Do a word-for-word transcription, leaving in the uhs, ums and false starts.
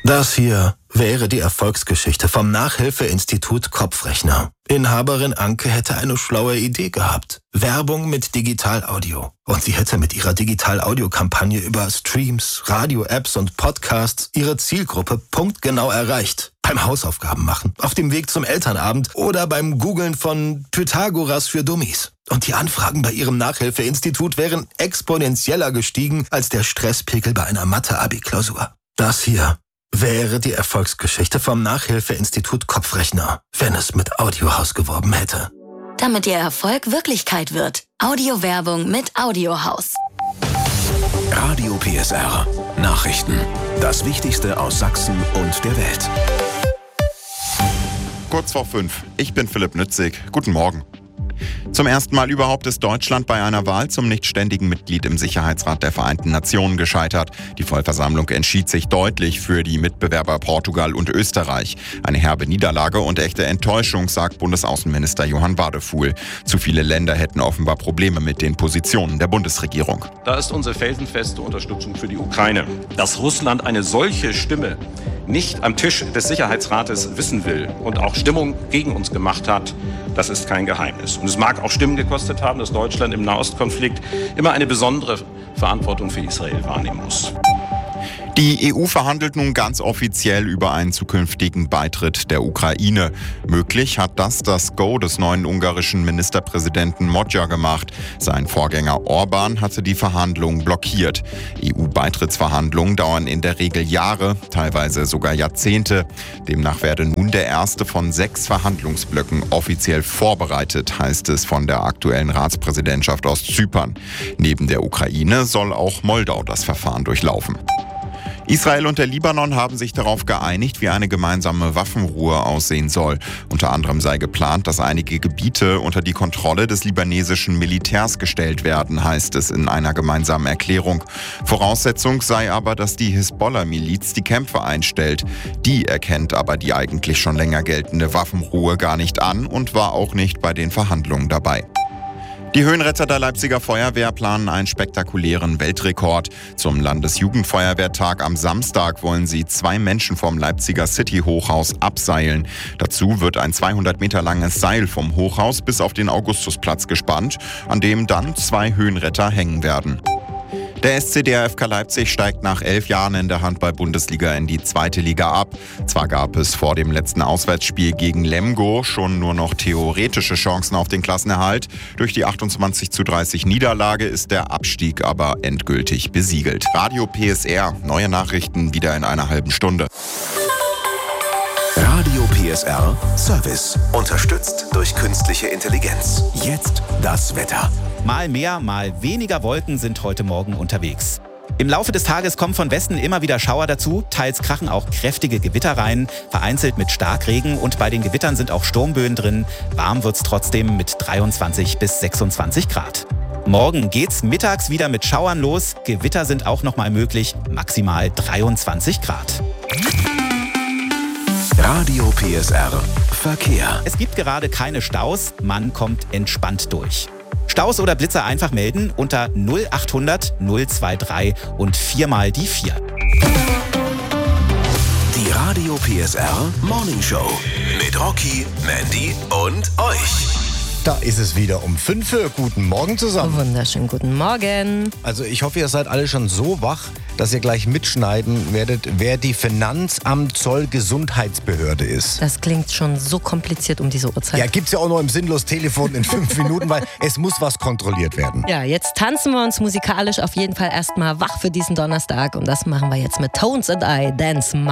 Das hier wäre die Erfolgsgeschichte vom Nachhilfeinstitut Kopfrechner. Inhaberin Anke hätte eine schlaue Idee gehabt. Werbung mit Digital-Audio. Und sie hätte mit ihrer Digital-Audio-Kampagne über Streams, Radio-Apps und Podcasts ihre Zielgruppe punktgenau erreicht. Beim Hausaufgaben machen, auf dem Weg zum Elternabend oder beim Googlen von Pythagoras für Dummies. Und die Anfragen bei ihrem Nachhilfeinstitut wären exponentieller gestiegen als der Stresspegel bei einer Mathe-Abi-Klausur. Das hier wäre die Erfolgsgeschichte vom Nachhilfeinstitut Kopfrechner, wenn es mit Audiohaus geworben hätte. Damit Ihr Erfolg Wirklichkeit wird. Audiowerbung mit Audiohaus. Radio P S R. Nachrichten. Das Wichtigste aus Sachsen und der Welt. Kurz vor fünf. Ich bin Philipp Nützig. Guten Morgen. Zum ersten Mal überhaupt ist Deutschland bei einer Wahl zum nichtständigen Mitglied im Sicherheitsrat der Vereinten Nationen gescheitert. Die Vollversammlung entschied sich deutlich für die Mitbewerber Portugal und Österreich. Eine herbe Niederlage und echte Enttäuschung, sagt Bundesaußenminister Johann Wadefuhl. Zu viele Länder hätten offenbar Probleme mit den Positionen der Bundesregierung. Da ist unsere felsenfeste Unterstützung für die Ukraine. Dass Russland eine solche Stimme nicht am Tisch des Sicherheitsrates wissen will und auch Stimmung gegen uns gemacht hat, das ist kein Geheimnis. Und es mag auch Stimmen gekostet haben, dass Deutschland im Nahostkonflikt immer eine besondere Verantwortung für Israel wahrnehmen muss. Die E U verhandelt nun ganz offiziell über einen zukünftigen Beitritt der Ukraine. Möglich hat das das Go des neuen ungarischen Ministerpräsidenten Magyar gemacht. Sein Vorgänger Orbán hatte die Verhandlungen blockiert. E U-Beitrittsverhandlungen dauern in der Regel Jahre, teilweise sogar Jahrzehnte. Demnach werde nun der erste von sechs Verhandlungsblöcken offiziell vorbereitet, heißt es von der aktuellen Ratspräsidentschaft aus Zypern. Neben der Ukraine soll auch Moldau das Verfahren durchlaufen. Israel und der Libanon haben sich darauf geeinigt, wie eine gemeinsame Waffenruhe aussehen soll. Unter anderem sei geplant, dass einige Gebiete unter die Kontrolle des libanesischen Militärs gestellt werden, heißt es in einer gemeinsamen Erklärung. Voraussetzung sei aber, dass die Hisbollah-Miliz die Kämpfe einstellt. Die erkennt aber die eigentlich schon länger geltende Waffenruhe gar nicht an und war auch nicht bei den Verhandlungen dabei. Die Höhenretter der Leipziger Feuerwehr planen einen spektakulären Weltrekord. Zum Landesjugendfeuerwehrtag am Samstag wollen sie zwei Menschen vom Leipziger City-Hochhaus abseilen. Dazu wird ein zweihundert Meter langes Seil vom Hochhaus bis auf den Augustusplatz gespannt, an dem dann zwei Höhenretter hängen werden. Der S C D R F K Leipzig steigt nach elf Jahren in der Handball-Bundesliga in die zweite Liga ab. Zwar gab es vor dem letzten Auswärtsspiel gegen Lemgo schon nur noch theoretische Chancen auf den Klassenerhalt. Durch die achtundzwanzig zu dreißig Niederlage ist der Abstieg aber endgültig besiegelt. Radio P S R, neue Nachrichten wieder in einer halben Stunde. Radio P S R Service. Unterstützt durch künstliche Intelligenz. Jetzt das Wetter. Mal mehr, mal weniger Wolken sind heute Morgen unterwegs. Im Laufe des Tages kommen von Westen immer wieder Schauer dazu, teils krachen auch kräftige Gewitter rein, vereinzelt mit Starkregen und bei den Gewittern sind auch Sturmböen drin. Warm wird's trotzdem mit dreiundzwanzig bis sechsundzwanzig Grad. Morgen geht's mittags wieder mit Schauern los, Gewitter sind auch noch mal möglich, maximal dreiundzwanzig Grad. Radio P S R Verkehr. Es gibt gerade keine Staus, man kommt entspannt durch. Staus oder Blitzer einfach melden unter null achthundert null drei drei und viermal die vier. Die Radio P S R Morning Show mit Rocky, Mandy und euch. Da ist es wieder um fünf Uhr. Guten Morgen zusammen. Wunderschönen guten Morgen. Also ich hoffe, ihr seid alle schon so wach, dass ihr gleich mitschneiden werdet, wer die Finanzamt Zoll Gesundheitsbehörde ist. Das klingt schon so kompliziert um diese Uhrzeit. Ja, gibt's ja auch noch im Sinnlos-Telefon in fünf Minuten, weil es muss was kontrolliert werden. Ja, jetzt tanzen wir uns musikalisch auf jeden Fall erstmal wach für diesen Donnerstag und das machen wir jetzt mit Tones and I, Dance Monkey.